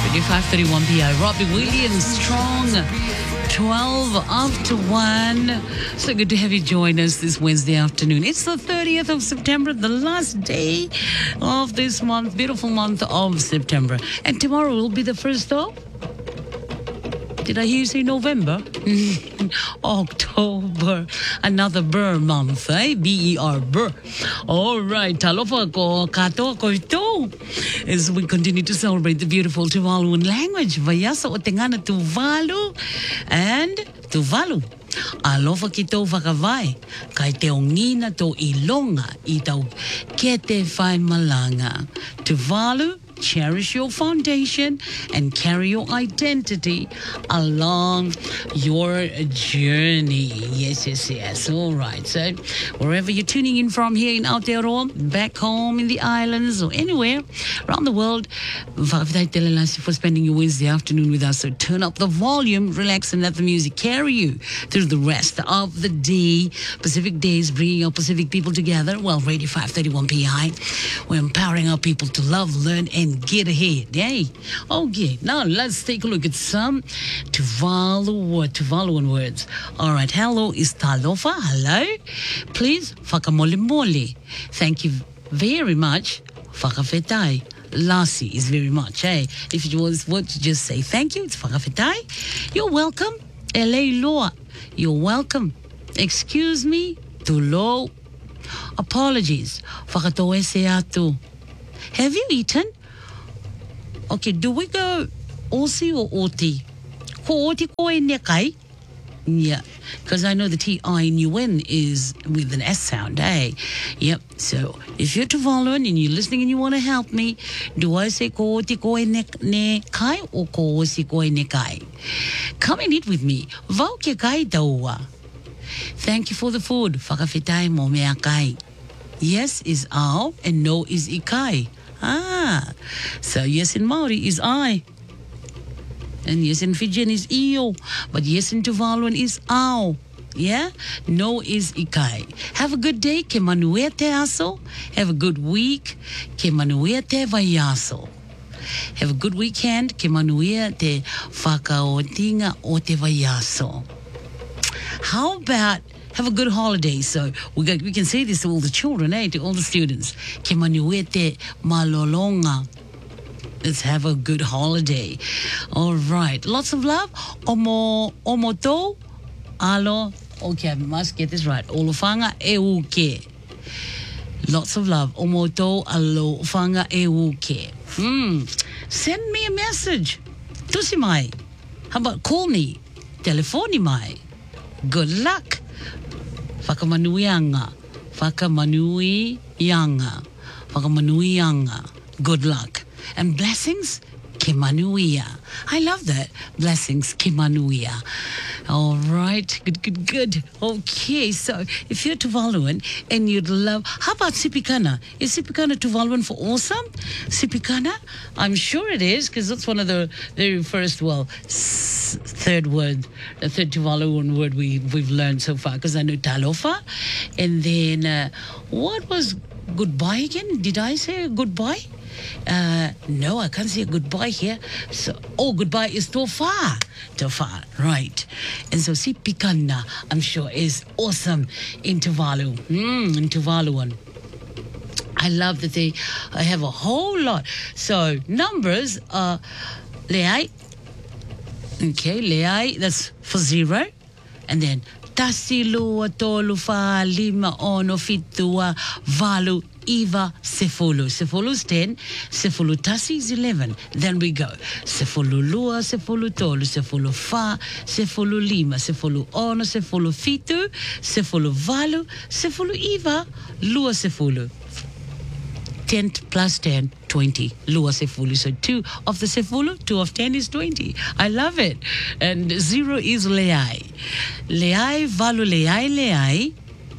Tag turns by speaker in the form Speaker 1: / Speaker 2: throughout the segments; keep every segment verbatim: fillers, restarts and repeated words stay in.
Speaker 1: five thirty-one P I. Robbie Williams, Strong, twelve after one. So good to have you join us this Wednesday afternoon. It's the thirtieth of September, the last day of this month, beautiful month of September. And tomorrow will be the first of... Did I hear you say November? October. Another Burr month, eh? B E R, Burr. All right. Talofa ko kato ko ito. As we continue to celebrate the beautiful Tuvaluan language. Vayasa o tengana Tuvalu and Tuvalu. Alofa kito vakavai. Kai te ongina to ilonga. Itau kete fai malanga. Tuvalu. Cherish your foundation and carry your identity along your journey. Yes, yes, yes. All right. So, wherever you're tuning in from here in Aotearoa, back home in the islands or anywhere around the world, for spending your Wednesday afternoon with us. So, turn up the volume, relax, and let the music carry you through the rest of the day. Pacific Days, bringing our Pacific people together. Well, Radio five thirty-one P I. We're empowering our people to love, learn, and get ahead. Hey, okay. Now let's take a look at some Tuvalu Tuvaluan words. All right. Hello is talofa. Hello. Please, whakamolemole. Thank you very much. Whakawhetai. Lassie is very much. Hey, if you was what to just say thank you, it's whakawhetai. You're welcome. Elei loa. You're welcome. Excuse me. Tulo. Apologies. Whakatoe se atu. Have you eaten? Okay, do we go Aussie or Oti? Ko Oti ko e nekai? Yeah, because I know the T I N U N is with an S sound, eh? Yep, so if you're Tuvaluan and you're listening and you want to help me, do I say ko Oti ko e nekai or ko Aussie ko e nekai? Come and eat with me. Vau ke kai taua. Thank you for the food. Whakawhetai mo mea kai. Yes is ao and no is ikai. Ah, so yes in Maori is I. And yes in Fijian is io. But yes in Tuvaluan is ao. Yeah? No is ikai. Have a good day. Ke manuia te aso. Have a good week. Ke manuia te vaiaso. Have a good weekend. Ke manuia te whakaotinga o te vaiaso. How about have a good holiday? So we got, we can say this to all the children, eh? To all the students. Ke manuete malolonga. Let's have a good holiday. All right. Lots of love. Omo omoto alo. Okay, I must get this right. Olofanga euke. Lots of love. Omoto alo fanga euke. Hmm. Send me a message. Tusi mai. How about call me? Telefoni mai. Good luck. Whakamanuianga. Whakamanuianga. Whakamanuianga. Good luck. And blessings, ke manuia. I love that. Blessings, ke manuia. All right. Good, good, good. Okay, so if you're Tuvaluan and you'd love... How about Sipikana? Is Sipikana Tuvaluan for awesome? Sipikana? I'm sure it is, because that's one of the very first, well, s- third word, the third Tuvaluan word we, we've learned so far, because I know Talofa. And then, uh, what was goodbye again? Did I say goodbye? Uh, no, I can't say goodbye here. So, oh, goodbye is tofa. Tofa, right. And so, si pikana, I'm sure, is awesome in Tuvalu. Mm, in Tuvaluan. I love that they have a whole lot. So, numbers are leai. Okay, leai, that's for zero. And then, tasi lua tolu fa lima ono fitua valu iva sefulu. Sefulu is ten. Sefulu tasi is eleven. Then we go. Sefulu lua, sefulu tolu, sefulu fa, sefulu lima, sefulu ono, sefulu fitu, sefulu valu, sefulu iva, lua sefulu. ten plus ten, twenty. Lua sefulu. So two of the sefulu, two of ten is twenty. I love it. And zero is leai. Leai, valu leai, leai.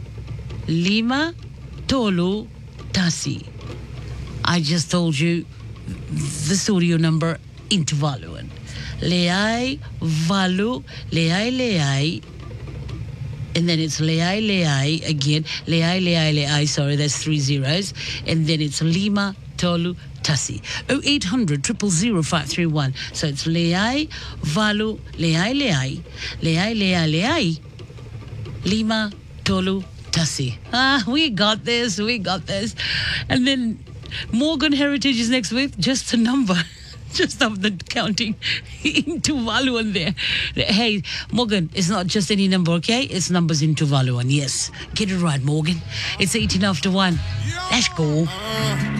Speaker 1: Lima, tolu, tasi. I just told you the studio number in Tuvaluan. Leai, valu, leai, leai. And then it's leai, leai again. Leai, leai, leai. Sorry, that's three zeros. And then it's lima, tolu, Tassie. oh eight hundred, zero zero zero, five three one. So it's Leai, Valu, Leai, Leai, Leai, Leai, Leai, Lima, Tolu, Tassie. Ah, we got this, we got this. And then Morgan Heritage is next week, just a number. Just of the counting in Tuvaluan there. Hey, Morgan, it's not just any number, okay? It's numbers in Tuvaluan, yes. Get it right, Morgan. It's eighteen after one. Let's go.